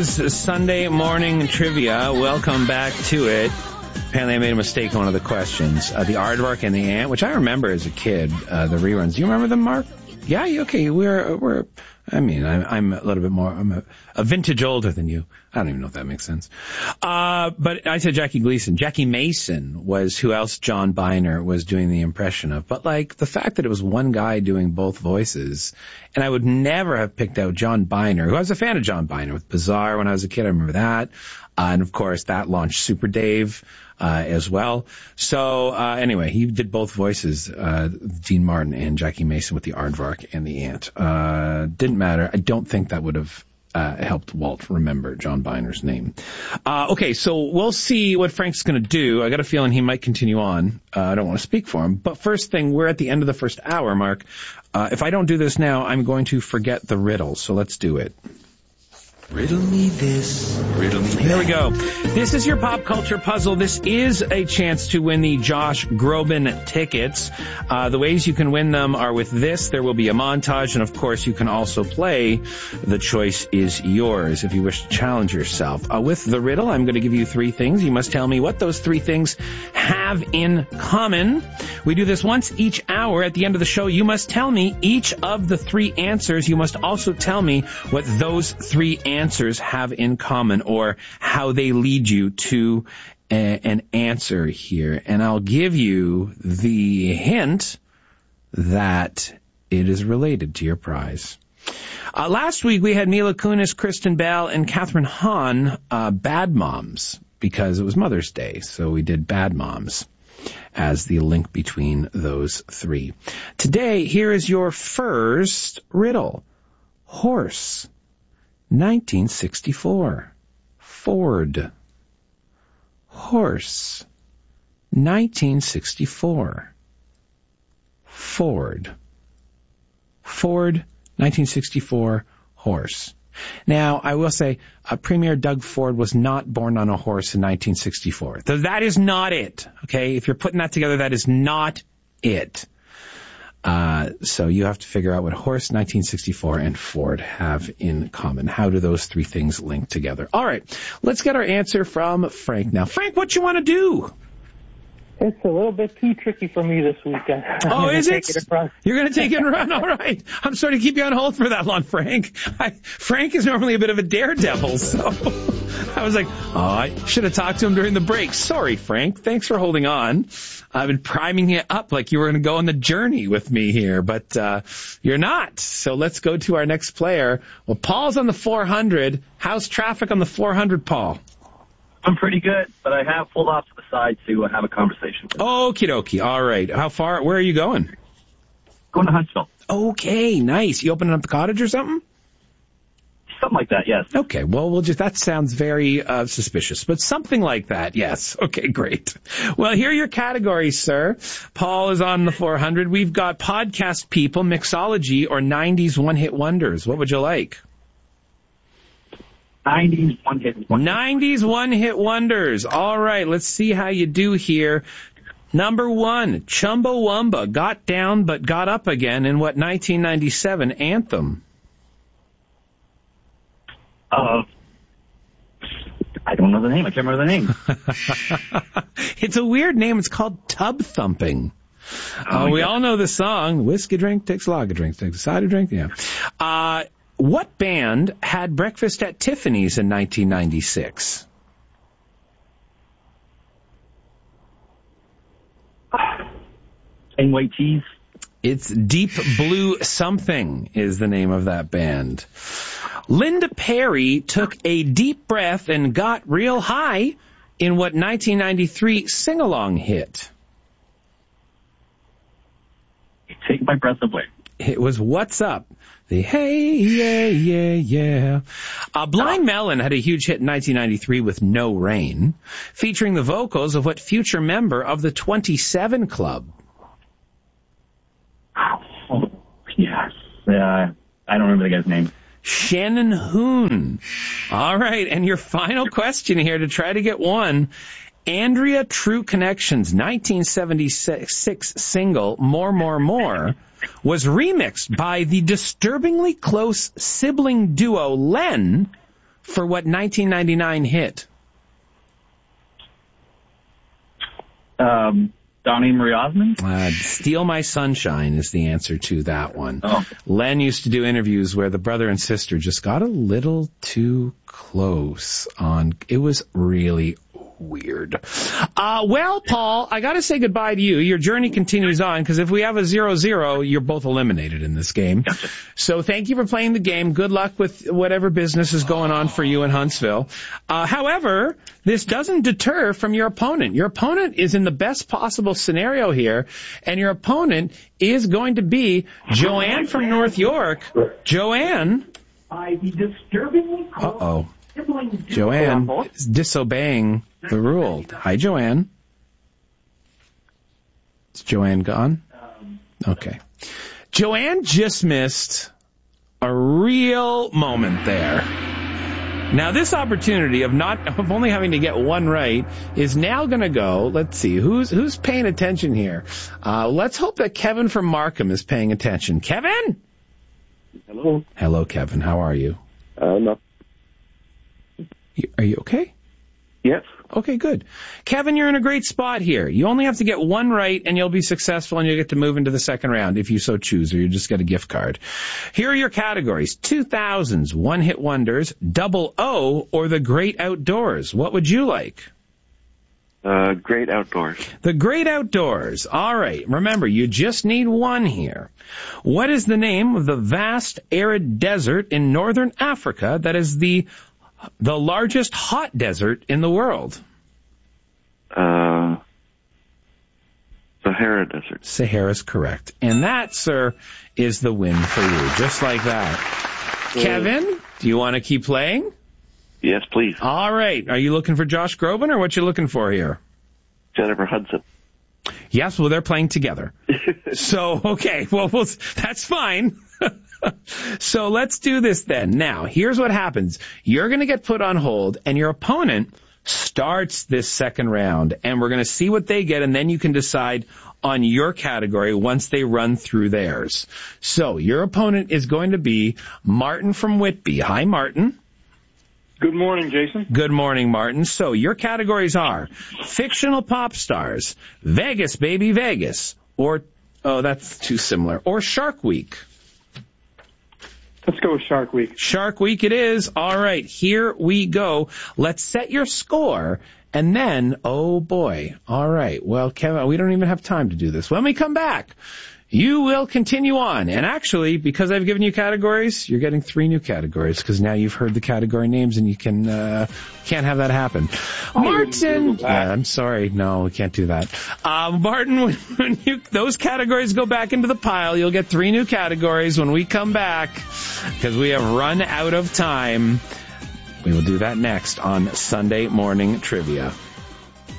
is Sunday morning trivia. Welcome back to it. Apparently I made a mistake on one of the questions. The Aardvark and the Ant, which I remember as a kid, the reruns. Do you remember them, Mark? Yeah, okay. I'm a little bit more, I'm a vintage older than you. I don't even know if that makes sense. But I said Jackie Gleason. Jackie Mason was who else John Byner was doing the impression of. But like the fact that it was one guy doing both voices, and I would never have picked out John Byner, who I was a fan of John Byner with Bizarre when I was a kid. I remember that. And of course that launched Super Dave, as well. So, anyway, he did both voices, Dean Martin and Jackie Mason with the Aardvark and the Ant. Didn't matter. I don't think that would have helped Walt remember John Byner's name. Okay, so we'll see what Frank's going to do. I got a feeling he might continue on. I don't want to speak for him. But first thing, we're at the end of the first hour, Mark. If I don't do this now, I'm going to forget the riddle. So let's do it. Riddle me this, riddle me that. Here we go. This is your pop culture puzzle. This is a chance to win the Josh Groban tickets. The ways you can win them are with this. There will be a montage, and of course you can also play The Choice Is Yours if you wish to challenge yourself. With the riddle, I'm going to give you three things. You must tell me what those three things have in common. We do this once each hour. At the end of the show, you must tell me each of the three answers. You must also tell me what those three answers have in common, or how they lead you to an answer here. And I'll give you the hint that it is related to your prize. Last week we had Mila Kunis, Kristen Bell, and Catherine Hahn, Bad Moms, because it was Mother's Day. So we did Bad Moms as the link between those three. Today, here is your first riddle. Horse. 1964. Ford. Horse. 1964. Ford. Ford, 1964, horse. Now, I will say, Premier Doug Ford was not born on a horse in 1964. That is not it, okay? If you're putting that together, that is not it. So you have to figure out what horse, 1964, and Ford have in common. How do those three things link together? All right, let's get our answer from Frank now. Frank, what you want to do? It's a little bit too tricky for me this weekend. Oh, is it? You're going to take it and run? All right. I'm sorry to keep you on hold for that long, Frank. Frank is normally a bit of a daredevil, so I was like, oh, I should have talked to him during the break. Sorry, Frank. Thanks for holding on. I've been priming you up like you were going to go on the journey with me here, but you're not. So let's go to our next player. Well, Paul's on the 400. How's traffic on the 400, Paul? I'm pretty good, but I have pulled off to the side to have a conversation. Okie dokie. All right. How far? Where are you going? Going to Huntsville. Okay, nice. You opening up the cottage or something? Something like that, yes. Okay, well, that sounds very suspicious, but something like that, yes. Okay, great. Well, here are your categories, sir. Paul is on the 400. We've got podcast people, mixology, or 90s one-hit wonders. What would you like? 90s one-hit wonders. 90s one-hit wonders. All right, let's see how you do here. Number one, Chumbawamba got down but got up again in what 1997 anthem? I don't know the name. I can't remember the name. It's a weird name. It's called Tub Thumping. We all know the song. Whiskey drink takes a lager drink, takes a cider drink. Yeah. What band had Breakfast at Tiffany's in 1996? And white cheese. It's Deep Blue Something is the name of that band. Linda Perry took a deep breath and got real high in what 1993 sing-along hit? Take My Breath Away. It was What's Up? The Hey, Yeah, Yeah, Yeah. Blind Melon had a huge hit in 1993 with No Rain, featuring the vocals of what future member of the 27 Club? Oh, yes. I don't remember the guy's name. Shannon Hoon. All right, and your final question here to try to get one. Andrea True Connections' 1976 single, More, More, More, was remixed by the disturbingly close sibling duo Len, for what 1999 hit? Donnie Marie Osmond? Steal My Sunshine is the answer to that one. Oh. Len used to do interviews where the brother and sister just got a little too close on. It was really weird. Well, Paul, I got to say goodbye to you. Your journey continues on, because if we have a 0-0, you're both eliminated in this game. Gotcha. So thank you for playing the game. Good luck with whatever business is going on for you in Huntsville. However, this doesn't deter from your opponent. Your opponent is in the best possible scenario here, and your opponent is going to be Joanne from North York. Joanne. Uh-oh. Joanne is disobeying the rule. Hi, Joanne. Is Joanne gone? Okay. Joanne just missed a real moment there. Now, this opportunity of only having to get one right is now going to go. Let's see, who's paying attention here? Let's hope that Kevin from Markham is paying attention. Kevin? Hello. Hello, Kevin. How are you? No. Are you okay? Yes. Okay, good. Kevin, you're in a great spot here. You only have to get one right, and you'll be successful, and you'll get to move into the second round if you so choose, or you just get a gift card. Here are your categories: 2000s, one-hit wonders, double O, or the great outdoors. What would you like? Great outdoors. The great outdoors. All right. Remember, you just need one here. What is the name of the vast arid desert in northern Africa that is the largest hot desert in the world? Sahara Desert. Sahara's correct. And that, sir, is the win for you. Just like that. Kevin, do you want to keep playing? Yes, please. All right. Are you looking for Josh Groban, or what you looking for here? Jennifer Hudson. Yes, well, they're playing together. So, okay, well, that's fine. So let's do this then. Now, here's what happens. You're going to get put on hold, and your opponent starts this second round, and we're going to see what they get, and then you can decide on your category once they run through theirs. So your opponent is going to be Martin from Whitby. Hi, Martin. Good morning, Jason. Good morning, Martin. So your categories are fictional pop stars, Vegas, baby, Vegas, or, oh, that's too similar, or Shark Week. Let's go with Shark Week. Shark Week it is. All right, here we go. Let's set your score, and then, oh boy. All right, well, Kevin, we don't even have time to do this. When we come back, you will continue on. And actually, because I've given you categories, you're getting 3 new categories, because now you've heard the category names, and you can't have that happen. Martin, I'm sorry, no, we can't do that. Martin, when those categories go back into the pile, you'll get 3 new categories when we come back, because we have run out of time. We will do that next on Sunday Morning Trivia.